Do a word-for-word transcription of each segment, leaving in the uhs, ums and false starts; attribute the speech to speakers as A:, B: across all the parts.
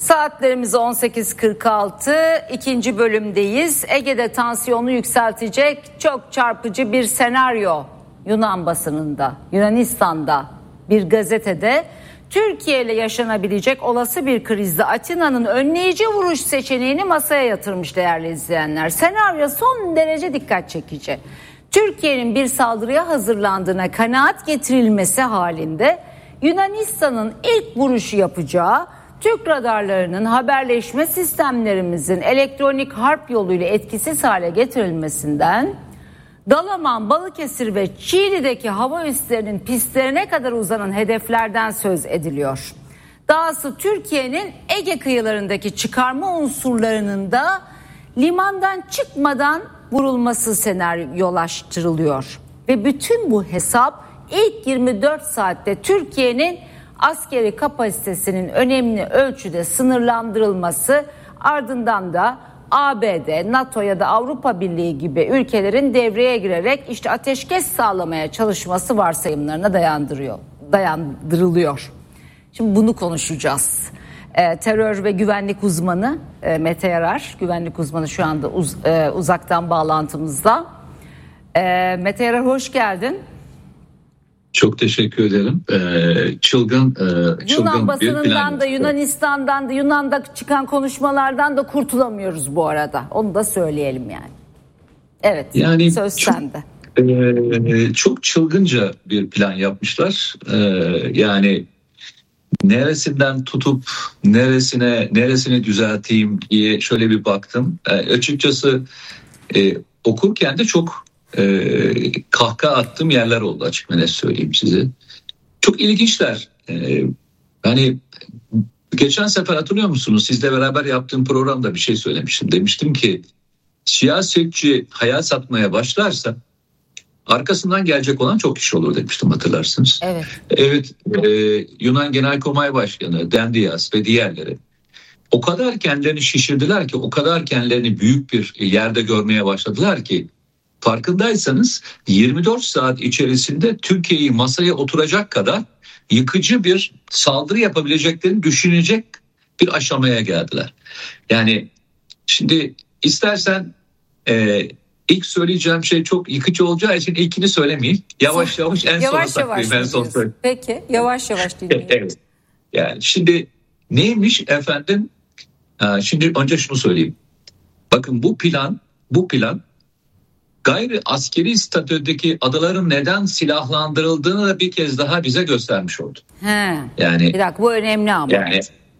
A: Saatlerimiz on sekiz kırk altı, ikinci bölümdeyiz. Ege'de tansiyonu yükseltecek çok çarpıcı bir senaryo Yunan basınında, Yunanistan'da bir gazetede Türkiye ile yaşanabilecek olası bir krizde Atina'nın önleyici vuruş seçeneğini masaya yatırmış değerli izleyenler. Senaryo son derece dikkat çekici. Türkiye'nin bir saldırıya hazırlandığına kanaat getirilmesi halinde Yunanistan'ın ilk vuruşu yapacağı, Türk radarlarının, haberleşme sistemlerimizin elektronik harp yoluyla etkisiz hale getirilmesinden, Dalaman, Balıkesir ve Çiğli'deki hava üslerinin pistlerine kadar uzanan hedeflerden söz ediliyor. Dahası Türkiye'nin Ege kıyılarındaki çıkarma unsurlarının da limandan çıkmadan vurulması senaryolaştırılıyor. Ve bütün bu hesap ilk yirmi dört saatte Türkiye'nin askeri kapasitesinin önemli ölçüde sınırlandırılması, ardından da A B D, NATO ya da Avrupa Birliği gibi ülkelerin devreye girerek işte ateşkes sağlamaya çalışması varsayımlarına dayandırıyor, dayandırılıyor. Şimdi bunu konuşacağız. E, terör ve güvenlik uzmanı e, Mete Yarar, güvenlik uzmanı şu anda uz, e, uzaktan bağlantımızda. E, Mete Yarar, hoş geldin.
B: Çok teşekkür ederim. Ee, çılgın, e, çılgın
A: Yunan basınından
B: bir plan.
A: da, Yunanistan'dan da, Yunan'da çıkan konuşmalardan da kurtulamıyoruz bu arada. Onu da söyleyelim yani. Evet, yani söz
B: çok,
A: sende.
B: E, çok çılgınca bir plan yapmışlar. E, yani neresinden tutup neresine neresini düzelteyim diye şöyle bir baktım. E, açıkçası e, okurken de çok Ee, kahkaha attığım yerler oldu, açık ve net söyleyeyim size. Çok ilginçler. Ee, hani geçen sefer hatırlıyor musunuz? Sizle beraber yaptığım programda bir şey söylemiştim. Demiştim ki siyasetçi hayal satmaya başlarsa arkasından gelecek olan çok kişi olur demiştim, hatırlarsınız.
A: Evet.
B: Evet. E, Yunan Genelkurmay Başkanı Dendias ve diğerleri o kadar kendilerini şişirdiler ki, o kadar kendilerini büyük bir yerde görmeye başladılar ki, farkındaysanız yirmi dört saat içerisinde Türkiye'yi masaya oturacak kadar yıkıcı bir saldırı yapabileceklerini düşünecek bir aşamaya geldiler. Yani şimdi istersen e, ilk söyleyeceğim şey çok yıkıcı olacağı için ilkini söylemeyeyim. Yavaş yavaş en
A: yavaş
B: sona saklayayım. En son söyleyeyim.
A: Peki, yavaş yavaş dinleyelim.
B: Evet. Yani şimdi neymiş efendim? Şimdi önce şunu söyleyeyim. Bakın bu plan, bu plan gayri askeri statüdeki adaların neden silahlandırıldığını da bir kez daha bize göstermiş oldu.
A: He.
B: Yani
A: bir dakika, bu önemli ama.
B: Yani,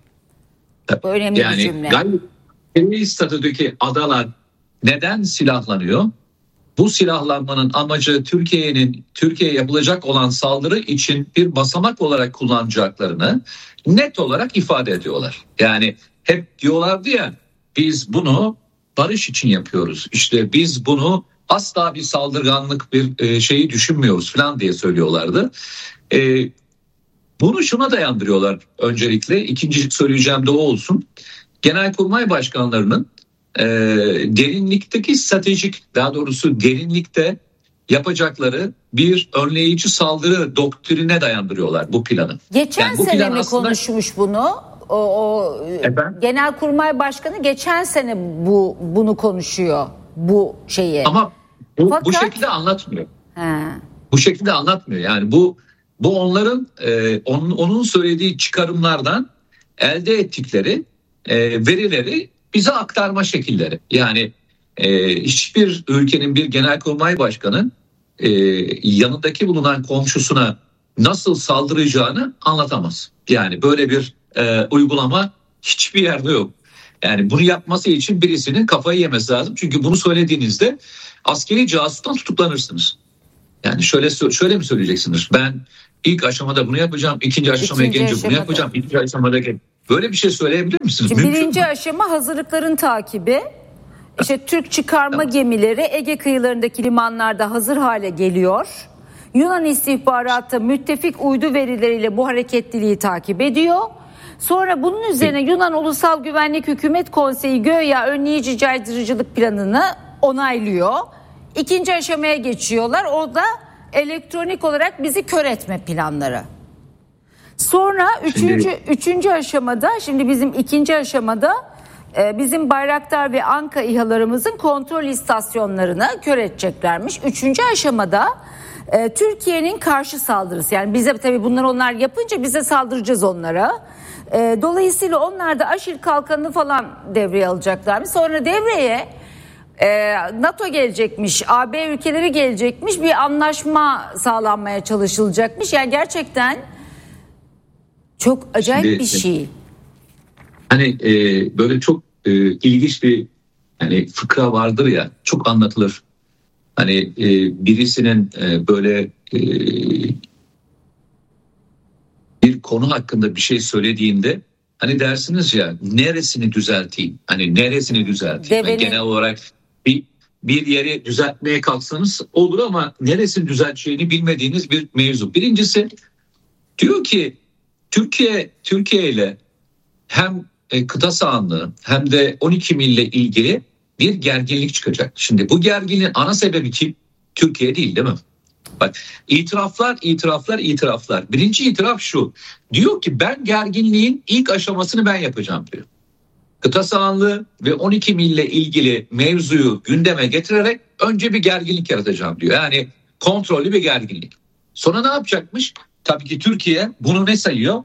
A: bu önemli
B: yani
A: bir cümle.
B: Gayri askeri statüdeki adalar neden silahlanıyor? Bu silahlanmanın amacı Türkiye'nin Türkiye'ye yapılacak olan saldırı için bir basamak olarak kullanacaklarını net olarak ifade ediyorlar. Yani hep diyorlardı ya, biz bunu barış için yapıyoruz. İşte biz bunu asla bir saldırganlık bir şeyi düşünmüyoruz falan diye söylüyorlardı. Ee, bunu şuna dayandırıyorlar öncelikle. İkinci söyleyeceğim de o olsun. Genelkurmay başkanlarının e, derinlikteki stratejik, daha doğrusu derinlikte yapacakları bir önleyici saldırı doktrine dayandırıyorlar bu planı.
A: Geçen
B: yani bu
A: sene
B: plan
A: mi
B: aslında
A: konuşmuş bunu? O, o Genelkurmay Başkanı geçen sene bu bunu konuşuyor, bu şeyi.
B: Ama bu,
A: Fakat,
B: bu şekilde anlatmıyor.
A: He.
B: Bu şekilde anlatmıyor. Yani bu bu onların e, onun, onun söylediği çıkarımlardan elde ettikleri e, verileri bize aktarma şekilleri. Yani e, hiçbir ülkenin bir genelkurmay başkanı e, yanındaki bulunan komşusuna nasıl saldıracağını anlatamaz. Yani böyle bir e, uygulama hiçbir yerde yok. Yani bunu yapması için birisinin kafayı yemesi lazım. Çünkü bunu söylediğinizde askeri casustan tutuklanırsınız. Yani şöyle şöyle mi söyleyeceksiniz? Ben ilk aşamada bunu yapacağım, ikinci aşamaya
A: İkinci
B: gelince
A: aşamada.
B: bunu yapacağım, ikinci aşamada gel. Böyle bir şey söyleyebilir misiniz?
A: Şimdi
B: Mümkün
A: birinci
B: mü?
A: aşama hazırlıkların takibi. İşte Türk çıkarma gemileri Ege kıyılarındaki limanlarda hazır hale geliyor. Yunan istihbaratı müttefik uydu verileriyle bu hareketliliği takip ediyor. Sonra bunun üzerine Yunan Ulusal Güvenlik Hükümet Konseyi göya önleyici caydırıcılık planını onaylıyor. İkinci aşamaya geçiyorlar. O da elektronik olarak bizi kör etme planları. Sonra üçüncü,
B: Şimdi,
A: üçüncü aşamada, şimdi bizim ikinci aşamada e, bizim Bayraktar ve Anka İHA'larımızın kontrol istasyonlarını kör edeceklermiş. Üçüncü aşamada e, Türkiye'nin karşı saldırısı, yani bize tabii bunları onlar yapınca bize saldıracağız onlara. E, dolayısıyla onlar da Aşil Kalkanı'nı falan devreye alacaklarmış. Sonra devreye e, NATO gelecekmiş, A B ülkeleri gelecekmiş, bir anlaşma sağlanmaya çalışılacakmış. Yani gerçekten çok acayip
B: Şimdi,
A: bir şey.
B: Hani e, böyle çok e, ilginç bir yani fıkra vardır ya, çok anlatılır. Hani e, birisinin e, böyle e, bir konu hakkında bir şey söylediğinde hani dersiniz ya, neresini düzelteyim? Hani neresini düzelteyim? Yani genel olarak bir bir yeri düzeltmeye kalksanız olur ama neresini düzelteceğini bilmediğiniz bir mevzu. Birincisi diyor ki Türkiye Türkiye ile hem e, kıta sahanlığı hem de on iki mille ilgili bir gerginlik çıkacak. Şimdi bu gerginliğin ana sebebi kim? Türkiye değil, değil mi? Bak, itiraflar, itiraflar, itiraflar. Birinci itiraf şu. Diyor ki ben gerginliğin ilk aşamasını ben yapacağım diyor. Kıta sahanlığı ve on iki mille ilgili mevzuyu gündeme getirerek önce bir gerginlik yaratacağım diyor. Yani kontrollü bir gerginlik. Sonra ne yapacakmış? Tabii ki Türkiye bunu ne sayıyor?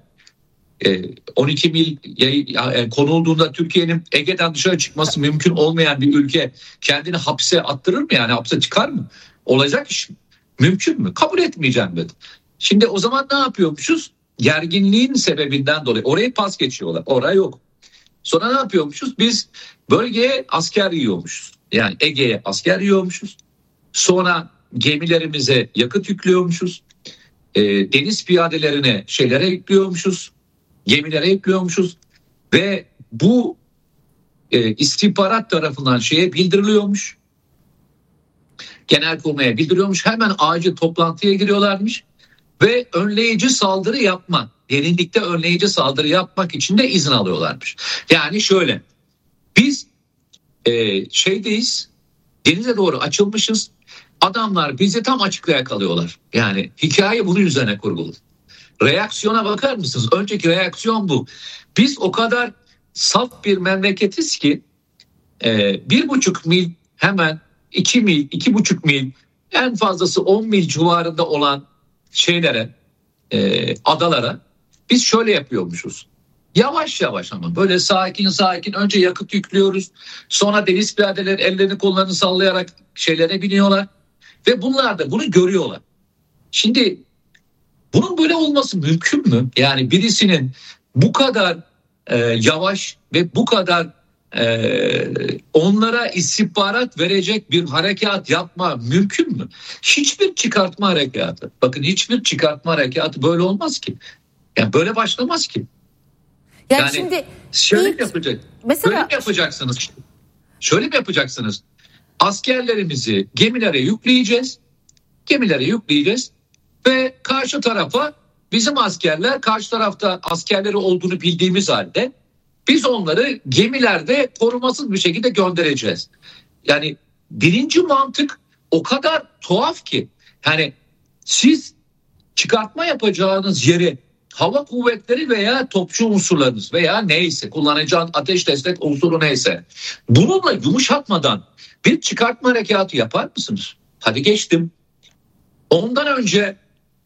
B: on iki mil konulduğunda Türkiye'nin Ege'den dışarı çıkması mümkün olmayan bir ülke kendini hapse attırır mı, yani hapse çıkar mı? Olacak iş mi? Mümkün mü? Kabul etmeyeceğim dedi. Şimdi o zaman ne yapıyormuşuz? Gerginliğin sebebinden dolayı orayı pas geçiyorlar. Oraya yok. Sonra ne yapıyormuşuz? Biz bölgeye asker yiyormuşuz. Yani Ege'ye asker yiyormuşuz. Sonra gemilerimize yakıt yüklüyormuşuz. E, deniz piyadelerine şeylere yüklüyormuşuz. Gemilere ekliyormuşuz ve bu e, istihbarat tarafından şeye bildiriliyormuş. Genelkurmay'a bildiriyormuş. Hemen acil toplantıya giriyorlarmış ve önleyici saldırı yapma, derinlikte önleyici saldırı yapmak için de izin alıyorlarmış. Yani şöyle, biz e, şeydeyiz, denize doğru açılmışız. Adamlar bizi tam açıkta yakalıyorlar. Yani hikaye bunun üzerine kurgulu. Reaksiyona bakar mısınız? Önceki reaksiyon bu. Biz o kadar saf bir memleketiz ki e, bir buçuk mil, hemen iki mil, iki buçuk mil, en fazlası on mil civarında olan şeylere, e, adalara biz şöyle yapıyormuşuz. Yavaş yavaş ama böyle sakin sakin önce yakıt yüklüyoruz. Sonra deniz piyadeleri ellerini kollarını sallayarak şeylere biniyorlar. Ve bunlar da bunu görüyorlar. Şimdi bunun böyle olması mümkün mü? Yani birisinin bu kadar e, yavaş ve bu kadar e, onlara istihbarat verecek bir harekat yapma mümkün mü? Hiçbir çıkartma harekatı, bakın hiçbir çıkartma harekatı böyle olmaz ki. Yani böyle başlamaz ki.
A: Yani,
B: yani
A: şimdi
B: şöyle
A: ilk,
B: mi yapacak?
A: mesela,
B: Böyle mi yapacaksınız? Şöyle mi yapacaksınız? Askerlerimizi gemilere yükleyeceğiz. Gemilere yükleyeceğiz. Ve karşı tarafa bizim askerler, karşı tarafta askerleri olduğunu bildiğimiz halde biz onları gemilerde korumasız bir şekilde göndereceğiz. Yani birinci mantık o kadar tuhaf ki, yani siz çıkartma yapacağınız yeri hava kuvvetleri veya topçu unsurlarınız veya neyse kullanacağın ateş destek unsuru neyse bununla yumuşatmadan bir çıkartma harekatı yapar mısınız? Hadi geçtim. Ondan önce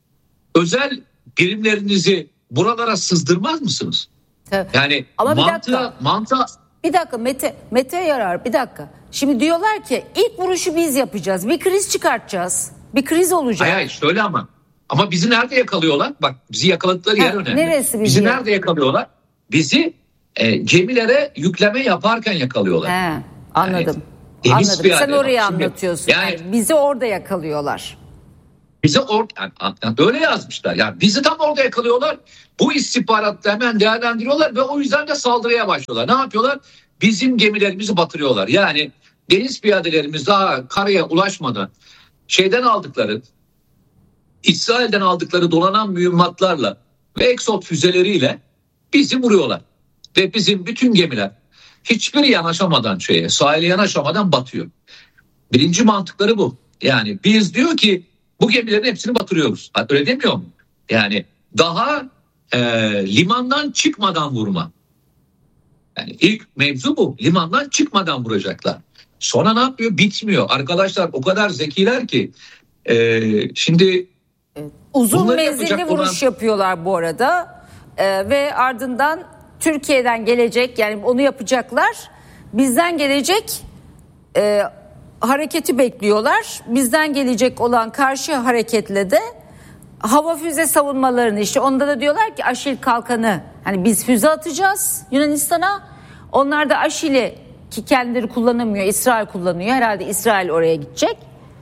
B: özel birimlerinizi buralara sızdırmaz mısınız?
A: Tabii.
B: Yani
A: ama bir
B: mantığa,
A: dakika.
B: mantığa...
A: Bir dakika Mete, Mete Yarar bir dakika. Şimdi diyorlar ki ilk vuruşu biz yapacağız. Bir kriz çıkartacağız. Bir kriz olacak.
B: Hayır hayır şöyle ama. Ama bizi nerede yakalıyorlar? Bak bizi yakaladıkları
A: ha,
B: yer önemli.
A: Neresi bizi?
B: Bizi nerede yakalıyorlar? Bizi e, gemilere yükleme yaparken yakalıyorlar.
A: He, anladım.
B: Yani,
A: anladım. Sen orayı
B: Şimdi,
A: anlatıyorsun.
B: Yani,
A: yani bizi orada yakalıyorlar.
B: Bizi or yani, yani öyle yazmışlar. Yani bizi tam orada yakalıyorlar. Bu istihbaratı hemen değerlendiriyorlar ve o yüzden de saldırıya başlıyorlar. Ne yapıyorlar? Bizim gemilerimizi batırıyorlar. Yani deniz piyadelerimiz daha karaya ulaşmadan şeyden aldıkları, İsrail'den aldıkları dolanan mühimmatlarla ve Exot füzeleriyle bizi vuruyorlar. Ve bizim bütün gemiler hiçbir yanaşamadan şeye, sahile yanaşamadan batıyor. Birinci mantıkları bu. Yani biz diyor ki bu gemilerin hepsini batırıyoruz. Öyle demiyor mu? Yani daha e, limandan çıkmadan vurma. Yani ilk mevzu bu. Limandan çıkmadan vuracaklar. Sonra ne yapıyor? Bitmiyor. Arkadaşlar o kadar zekiler ki e, şimdi
A: uzun menzilli vuruş olan... yapıyorlar bu arada e, ve ardından Türkiye'den gelecek, yani onu yapacaklar. Bizden gelecek e, hareketi bekliyorlar. Bizden gelecek olan karşı hareketle de hava füze savunmalarını, işte onda da diyorlar ki Aşil kalkanı, hani biz füze atacağız Yunanistan'a, onlar da Aşil'i, ki kendileri kullanamıyor, İsrail kullanıyor, herhalde İsrail oraya gidecek.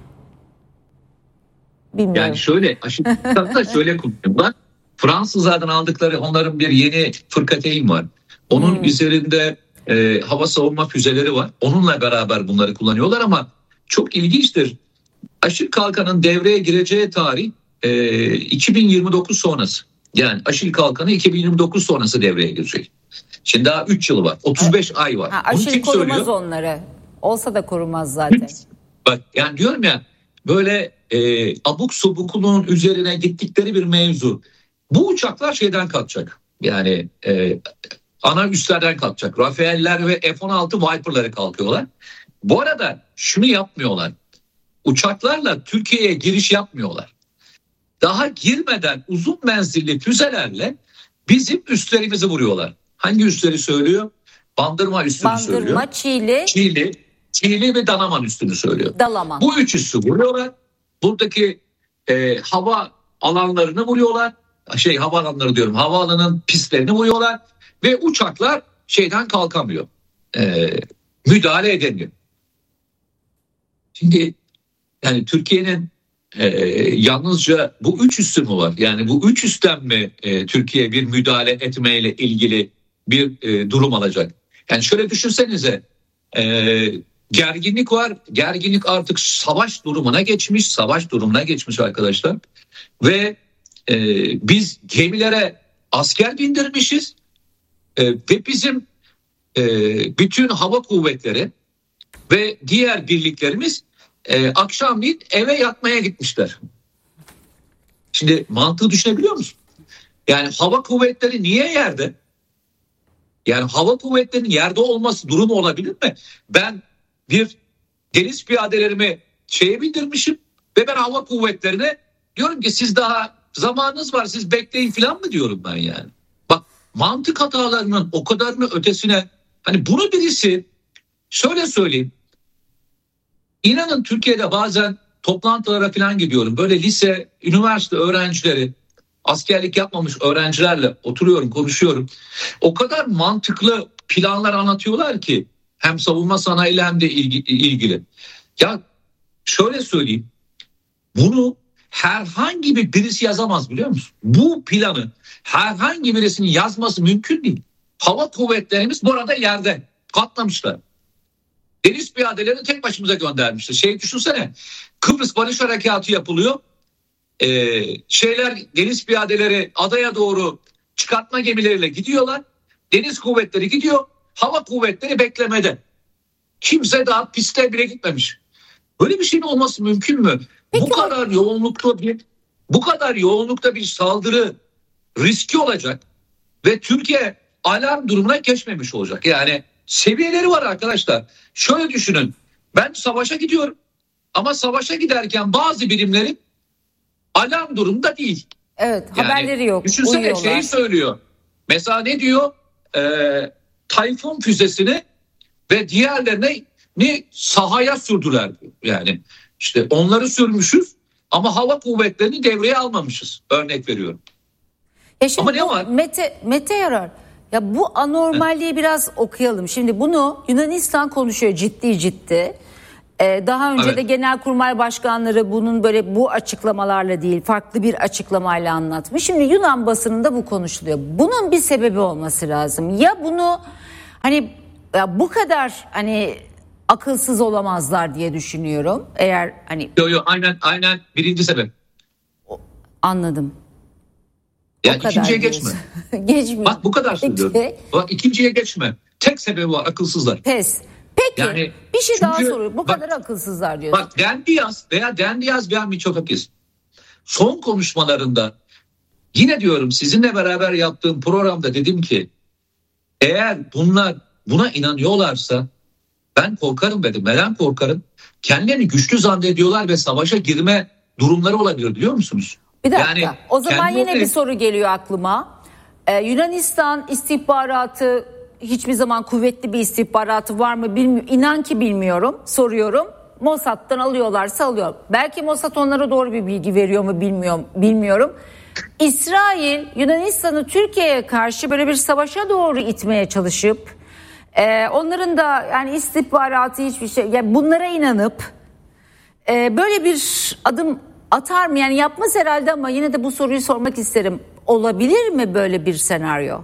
A: Bilmiyorum.
B: Yani şöyle Aşil kalkanı şöyle kullanıyorlar. Fransızlardan aldıkları onların bir yeni fırkateyn var. Onun hmm. üzerinde e, hava savunma füzeleri var. Onunla beraber bunları kullanıyorlar ama çok ilginçtir. Aşil kalkanın devreye gireceği tarih e, iki bin yirmi dokuz sonrası. Yani Aşil kalkanı iki bin yirmi dokuz sonrası devreye girecek. Şimdi daha üç yılı var. otuz beş evet. ay var.
A: Ha, Aşil korumaz söylüyor? Onları. Olsa da korumaz zaten.
B: Bak yani diyorum ya, böyle e, abuk subukluğun üzerine gittikleri bir mevzu. Bu uçaklar şeyden kalkacak. Yani e, ana üslerden kalkacak. Rafael'ler ve F on altı Viper'ları kalkıyorlar. Bu arada şunu yapmıyorlar. Uçaklarla Türkiye'ye giriş yapmıyorlar. Daha girmeden uzun menzilli füzelerle bizim üslerimizi vuruyorlar. Hangi üsleri söylüyor? Bandırma üstünü
A: Bandırma,
B: söylüyor.
A: Bandırma, Çiğli.
B: Çiğli, Çiğli ve Dalaman üstünü söylüyor.
A: Dalaman.
B: Bu üç üssü vuruyorlar. Buradaki e, hava alanlarını vuruyorlar. Şey hava alanları diyorum. Havaalanının pistlerini vuruyorlar. Ve uçaklar şeyden kalkamıyor. E, müdahale edemiyor. Şimdi yani Türkiye'nin e, yalnızca bu üç üssü mü var? Yani bu üç üstten mi e, Türkiye bir müdahale etmeyle ilgili bir e, durum alacak? Yani şöyle düşünsenize, e, gerginlik var. Gerginlik artık savaş durumuna geçmiş. Savaş durumuna geçmiş arkadaşlar. Ve e, biz gemilere asker bindirmişiz. E, ve bizim e, bütün hava kuvvetleri ve diğer birliklerimiz e, akşamleyin eve yatmaya gitmişler. Şimdi mantığı düşünebiliyor musun? Yani hava kuvvetleri niye yerde? Yani hava kuvvetlerinin yerde olması durumu olabilir mi? Ben bir deniz piyadelerimi şeye bindirmişim ve ben hava kuvvetlerine diyorum ki siz daha zamanınız var, siz bekleyin falan mı diyorum ben yani. Bak, mantık hatalarının o kadarını ötesine, hani bunu birisi şöyle söyleyeyim. İnanın Türkiye'de bazen toplantılara falan gidiyorum. Böyle lise, üniversite öğrencileri, askerlik yapmamış öğrencilerle oturuyorum, konuşuyorum. O kadar mantıklı planlar anlatıyorlar ki hem savunma sanayiyle hem de ilgili. Ya şöyle söyleyeyim. Bunu herhangi bir birisi yazamaz, biliyor musun? Bu planı herhangi birisinin yazması mümkün değil. Hava kuvvetlerimiz bu arada yerde katlamışlar. Deniz piyadelerini tek başımıza göndermişler. Şey düşünsene, Kıbrıs Barış Harekatı yapılıyor. Ee, şeyler, deniz piyadeleri adaya doğru çıkartma gemileriyle gidiyorlar. Deniz kuvvetleri gidiyor. Hava kuvvetleri beklemede. Kimse daha piste bile gitmemiş. Böyle bir şeyin olması mümkün mü? Peki, bu kadar yoğunlukta bir bu kadar yoğunlukta bir saldırı riski olacak ve Türkiye alarm durumuna geçmemiş olacak. Yani seviyeleri var arkadaşlar. Şöyle düşünün. Ben savaşa gidiyorum ama savaşa giderken bazı birimlerin alarm durumunda değil.
A: Evet, yani haberleri yok.
B: Düşünsene,
A: uyuyorlar.
B: şeyi söylüyor. Mesela ne diyor? Ee, Tayfun füzesini ve diğerlerine ne sahaya sürdüler diyor. Yani işte onları sürmüşüz ama hava kuvvetlerini devreye almamışız. Örnek veriyorum.
A: Ya şimdi
B: ama ne var?
A: Mete, Mete Yarar. Ya bu anormalliği biraz okuyalım. Şimdi bunu Yunanistan konuşuyor ciddi ciddi. Ee, daha önce evet. de Genelkurmay Başkanları bunun böyle bu açıklamalarla değil, farklı bir açıklamayla anlatmış. Şimdi Yunan basınında bu konuşuluyor. Bunun bir sebebi olması lazım. Ya bunu hani ya bu kadar hani akılsız olamazlar diye düşünüyorum. Eğer hani
B: Yo yo aynen aynen birinci sebep.
A: Anladım.
B: Yani ikinciye geçme.
A: Geçmiyor.
B: Bak bu kadar söylüyorum. Bak ikinciye geçme. Tek sebebi var, akılsızlar.
A: Pes. Peki yani, bir şey çünkü, daha soruyorum. Bu
B: bak,
A: kadar akılsızlar diyorsun.
B: Bak Dendiaz veya Dendiaz veya Mitsotakis son konuşmalarında Yine diyorum sizinle beraber yaptığım programda dedim ki eğer bunlar buna inanıyorlarsa ben korkarım dedim. Neden korkarım? Kendilerini güçlü zannediyorlar ve savaşa girme durumları olabilir biliyor musunuz?
A: Bir dakika. Yani, o zaman yine
B: kendileri...
A: bir soru geliyor aklıma. Ee, Yunanistan istihbaratı hiçbir zaman kuvvetli bir istihbaratı var mı bilmiyorum. İnan ki bilmiyorum. Soruyorum. Mossad'dan alıyorlarsa alıyor. Belki Mossad onlara doğru bir bilgi veriyor mu bilmiyorum. Bilmiyorum. İsrail Yunanistan'ı Türkiye'ye karşı böyle bir savaşa doğru itmeye çalışıp e, onların da yani istihbaratı hiçbir şey yani bunlara inanıp e, böyle bir adım atar mı? Yani yapmaz herhalde ama yine de bu soruyu sormak isterim. Olabilir mi böyle bir senaryo?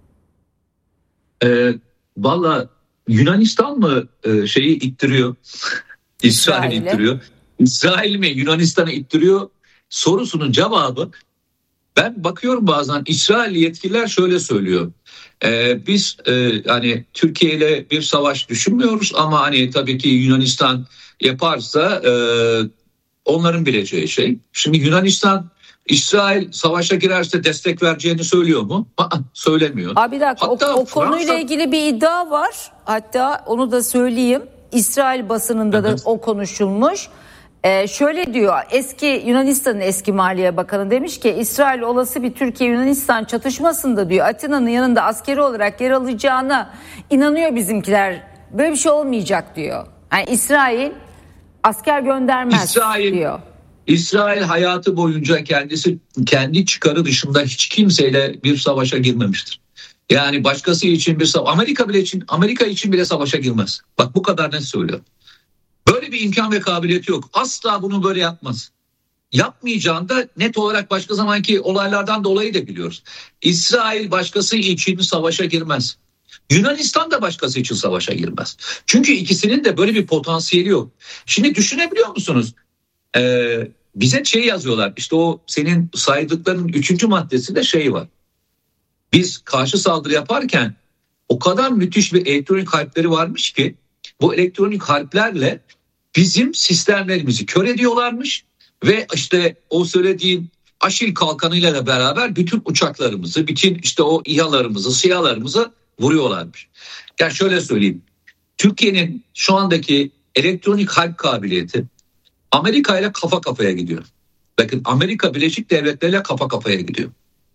B: E, Valla Yunanistan mı e, şeyi ittiriyor? İsrail ittiriyor. İsrail mi Yunanistan'ı ittiriyor? Sorusunun cevabı ben bakıyorum bazen İsrail yetkililer şöyle söylüyor. Ee, biz e, hani Türkiye ile bir savaş düşünmüyoruz ama hani tabii ki Yunanistan yaparsa e, onların bileceği şey. Şimdi Yunanistan İsrail savaşa girerse destek vereceğini söylüyor mu? Aa, söylemiyor.
A: Abi bir dakika
B: Hatta
A: o, o
B: Fransa...
A: konuyla ilgili bir iddia var. Hatta onu da söyleyeyim. İsrail basınında evet. da o konuşulmuş. Ee, şöyle diyor eski Yunanistan'ın eski Maliye Bakanı demiş ki İsrail olası bir Türkiye-Yunanistan çatışmasında diyor Atina'nın yanında askeri olarak yer alacağına inanıyor bizimkiler. Böyle bir şey olmayacak diyor. Yani İsrail asker göndermez
B: İsrail,
A: diyor.
B: İsrail hayatı boyunca kendisi kendi çıkarı dışında hiç kimseyle bir savaşa girmemiştir. Yani başkası için bir savaş Amerika bile için Amerika için bile savaşa girmez. Bak bu kadar net söylüyorum. Böyle bir imkan ve kabiliyeti yok. Asla bunu böyle yapmaz. Yapmayacağını da net olarak başka zamanki olaylardan dolayı da biliyoruz. İsrail başkası için savaşa girmez. Yunanistan da başkası için savaşa girmez. Çünkü ikisinin de böyle bir potansiyeli yok. Şimdi düşünebiliyor musunuz? Ee, bize şey yazıyorlar. İşte o senin saydıklarının üçüncü maddesinde şey var. Biz karşı saldırı yaparken o kadar müthiş bir elektronik harpleri varmış ki bu elektronik harplerle bizim sistemlerimizi kör ediyorlarmış ve işte o söylediğin Aşil kalkanıyla da beraber bütün uçaklarımızı, bütün işte o İHA'larımızı, SİHA'larımızı vuruyorlarmış. Yani şöyle söyleyeyim. Türkiye'nin şu andaki elektronik harp kabiliyeti Amerika ile kafa kafaya gidiyor. Bakın Amerika Birleşik Devletleri ile kafa kafaya gidiyor.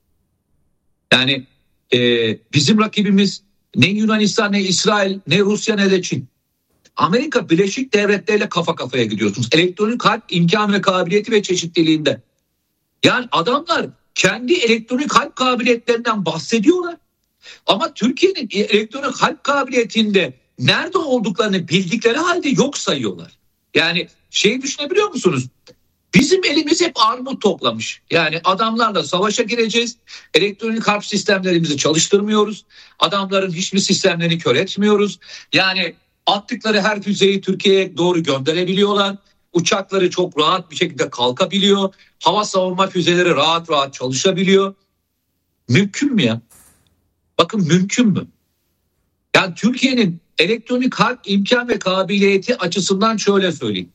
B: Yani e, bizim rakibimiz ne Yunanistan, ne İsrail, ne Rusya, ne de Çin. Amerika Birleşik Devletleri ile kafa kafaya gidiyorsunuz. Elektronik harp imkan ve kabiliyeti ve çeşitliliğinde. Yani adamlar kendi elektronik harp kabiliyetlerinden bahsediyorlar. Ama Türkiye'nin elektronik harp kabiliyetinde nerede olduklarını bildikleri halde yok sayıyorlar. Yani şey düşünebiliyor musunuz? Bizim elimiz hep armut toplamış. Yani adamlarla savaşa gireceğiz. Elektronik harp sistemlerimizi çalıştırmıyoruz. Adamların hiçbir sistemlerini kör etmiyoruz. Yani attıkları her füzeyi Türkiye'ye doğru gönderebiliyorlar. Uçakları çok rahat bir şekilde kalkabiliyor. Hava savunma füzeleri rahat rahat çalışabiliyor. Mümkün mü ya? Bakın mümkün mü? Yani Türkiye'nin elektronik harp imkan ve kabiliyeti açısından şöyle söyleyeyim.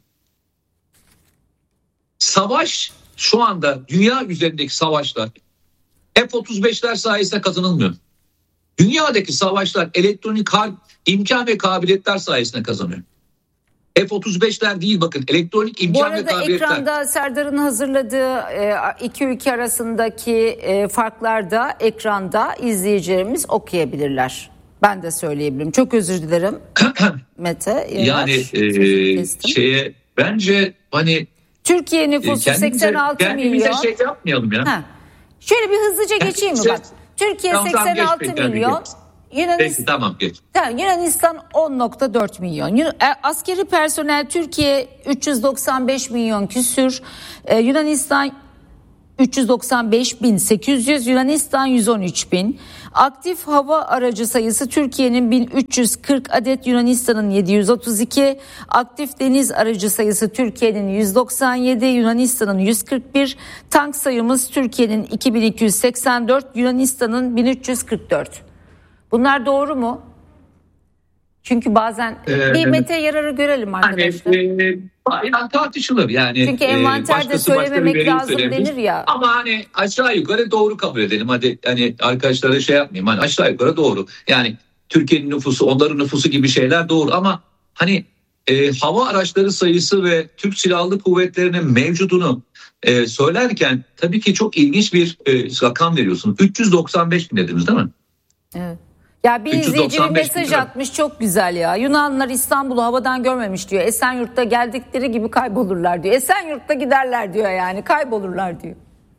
B: Savaş şu anda dünya üzerindeki savaşlar F otuz beşler sayesinde kazanılmıyor. Dünyadaki savaşlar elektronik harp imkan ve kabiliyetler sayesinde kazanıyor. F otuz beşler değil bakın elektronik imkan ve kabiliyetler.
A: Bu arada ekranda Serdar'ın hazırladığı iki ülke arasındaki farklar da ekranda izleyicilerimiz okuyabilirler. Ben de söyleyebilirim. Çok özür dilerim Mete.
B: Yani e, şeye bence hani
A: Türkiye nüfusu kendimize, seksen altı
B: kendimize
A: milyon.
B: Kendimize şey yapmayalım ya. Ha.
A: Şöyle bir hızlıca geçeyim mi bak. Türkiye tamam, seksen altı tamam, milyon.
B: Yunanistan, Peki, tamam geç.
A: Yunanistan on nokta dört milyon. Askeri personel Türkiye üç yüz doksan beş milyon küsür. Ee, Yunanistan üç yüz doksan beş bin sekiz yüz, Yunanistan yüz on üç bin. Aktif hava aracı sayısı Türkiye'nin bin üç yüz kırk adet, Yunanistan'ın yedi yüz otuz iki. Aktif deniz aracı sayısı Türkiye'nin yüz doksan yedi, Yunanistan'ın yüz kırk bir. Tank sayımız Türkiye'nin iki bin iki yüz seksen dört, Yunanistan'ın bin üç yüz kırk dört. Bunlar doğru mu? Çünkü bazen ee, bir Mete Yarar'ı görelim arkadaşlar.
B: Hani, e, yani tartışılır yani.
A: Çünkü envanterde e, söylememek lazım denir ya.
B: Ama hani aşağı yukarı doğru kabul edelim. Hadi hani arkadaşlara şey yapmayayım. Hani aşağı yukarı doğru. Yani Türkiye'nin nüfusu, onların nüfusu gibi şeyler doğru ama hani e, hava araçları sayısı ve Türk Silahlı Kuvvetleri'nin mevcudunu e, söylerken tabii ki çok ilginç bir e, rakam veriyorsunuz. üç yüz doksan beş bin dediniz değil mi?
A: Evet. Ya bir izleyici bir mesaj atmış, çok güzel ya. Yunanlılar İstanbul'u havadan görmemiş diyor. Esenyurt'ta geldikleri gibi kaybolurlar diyor. Esenyurt'ta giderler diyor, yani kaybolurlar diyor.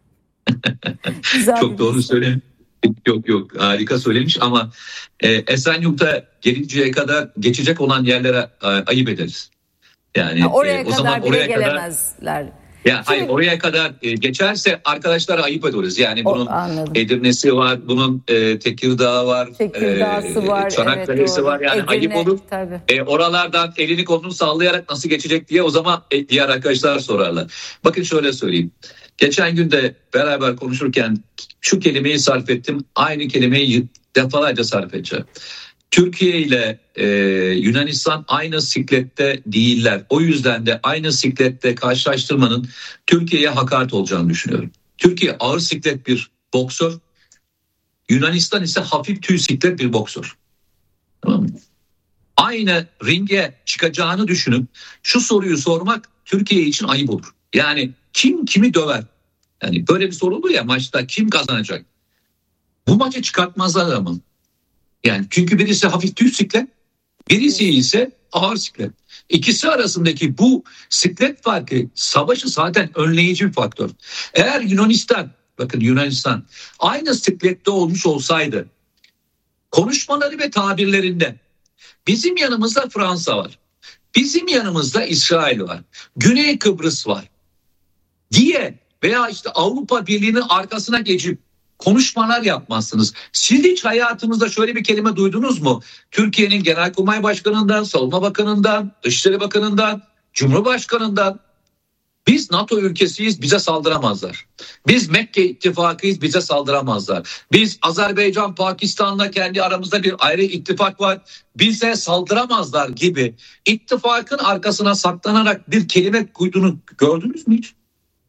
B: Çok doğru söylemiş. Yok yok harika söylemiş ama e, Esenyurt'a gelinceye kadar geçecek olan yerlere e, ayıp ederiz. Yani
A: ha, oraya
B: e, o
A: kadar
B: zaman
A: bile
B: oraya
A: gelemezler.
B: Kadar, ya Şimdi, hayır oraya kadar e, geçerse arkadaşlara ayıp ediyoruz. Yani bunun o, Edirne'si var, bunun e, Tekirdağ'ı var,
A: Tekirdağ'sı
B: e,
A: var,
B: Çanakkale'si
A: evet,
B: var. Yani Edirne, ayıp olur. E, oralardan elini kolunu sallayarak nasıl geçecek diye o zaman e, diğer arkadaşlar sorarlar. Bakın şöyle söyleyeyim. Geçen gün de beraber konuşurken şu kelimeyi sarf ettim. Aynı kelimeyi defalarca sarf edeceğim. Türkiye ile e, Yunanistan aynı siklette değiller. O yüzden de aynı siklette karşılaştırmanın Türkiye'ye hakaret olacağını düşünüyorum. Türkiye ağır siklet bir boksör. Yunanistan ise hafif tüy siklet bir boksör. Tamam mı? Aynı ringe çıkacağını düşünüp şu soruyu sormak Türkiye için ayıp olur. Yani kim kimi döver? Yani böyle bir soru olur ya, maçta kim kazanacak? Bu maçı çıkartmazlar ama. Yani çünkü birisi hafif tüy siklet, birisi ise ağır siklet. İkisi arasındaki bu siklet farkı savaşı zaten önleyici bir faktör. Eğer Yunanistan, bakın Yunanistan aynı siklette olmuş olsaydı, konuşmaları ve tabirlerinde bizim yanımızda Fransa var, bizim yanımızda İsrail var, Güney Kıbrıs var diye veya işte Avrupa Birliği'nin arkasına geçip konuşmalar yapmazsınız. Siz hiç hayatınızda şöyle bir kelime duydunuz mu? Türkiye'nin Genelkurmay Başkanı'ndan, Savunma Bakanı'ndan, Dışişleri Bakanı'ndan, Cumhurbaşkanı'ndan biz NATO ülkesiyiz, bize saldıramazlar. Biz Mekke ittifakıyız, bize saldıramazlar. Biz Azerbaycan, Pakistan'la kendi aramızda bir ayrı ittifak var, bize saldıramazlar gibi ittifakın arkasına saklanarak bir kelime kuyduğunu gördünüz mü hiç?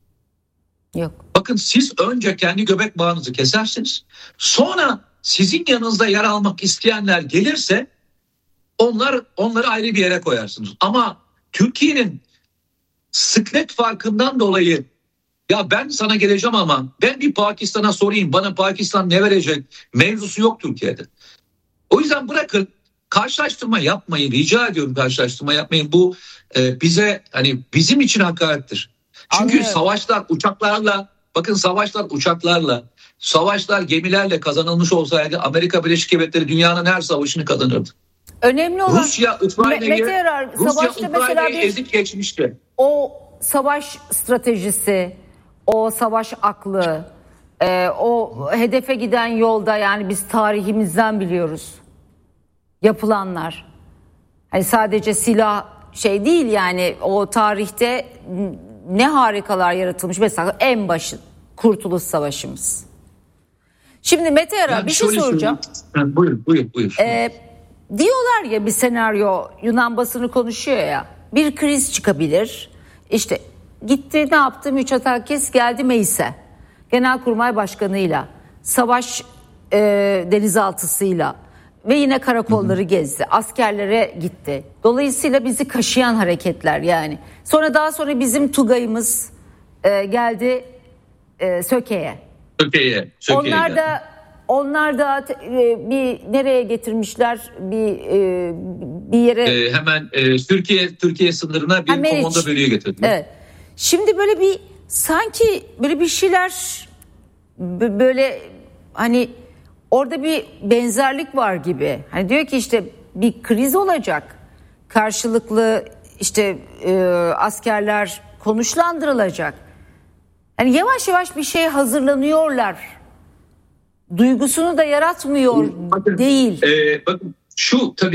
A: Yok.
B: Bakın siz önce kendi göbek bağınızı kesersiniz. Sonra sizin yanınızda yer almak isteyenler gelirse onlar onları ayrı bir yere koyarsınız. Ama Türkiye'nin sıklet farkından dolayı ya ben sana geleceğim ama ben bir Pakistan'a sorayım, bana Pakistan ne verecek mevzusu yok Türkiye'de. O yüzden bırakın, karşılaştırma yapmayın, rica ediyorum, karşılaştırma yapmayın. Bu e, bize hani bizim için hakarettir. Çünkü Anlıyorum. Savaşlar uçaklarla, bakın savaşlar uçaklarla, savaşlar gemilerle kazanılmış olsaydı Amerika Birleşik Devletleri dünyanın her savaşını kazanırdı.
A: Önemli olan
B: Rusya Ukrayna'yı Rusya Ukrayna'yı
A: bir,
B: ezip geçmişti.
A: O savaş stratejisi, o savaş aklı, e, o hedefe giden yolda, yani biz tarihimizden biliyoruz yapılanlar. Hani sadece silah şey değil, yani o tarihte ne harikalar yaratılmış. Mesela en başı Kurtuluş Savaşımız. Şimdi Mete Yarar, yani bir şey soracağım.
B: Yani buyur, buyur, buyur.
A: Ee, diyorlar ya, bir senaryo, Yunan basını konuşuyor ya. Bir kriz çıkabilir. İşte gitti, ne yaptı? Mitsotakis geldi meclise. Genelkurmay Başkanı'yla, savaş e, denizaltısıyla ve yine karakolları gezdi. Askerlere gitti. Dolayısıyla bizi kaşıyan hareketler yani. Sonra daha sonra bizim Tugay'ımız e, geldi e, Söke'ye.
B: Söke'ye. Söke'ye
A: onlar da onlar da e, bir nereye getirmişler? Bir e, bir yere
B: e, hemen e, Türkiye Türkiye sınırına bir ha, komando bölüğü getirdiler.
A: Evet. Şimdi böyle bir sanki böyle bir şeyler böyle hani orada bir benzerlik var gibi. Hani diyor ki işte bir kriz olacak. Karşılıklı işte e, askerler konuşlandırılacak. Yani yavaş yavaş bir şey hazırlanıyorlar. Duygusunu da yaratmıyor
B: bakın,
A: değil.
B: E, bakın şu tabii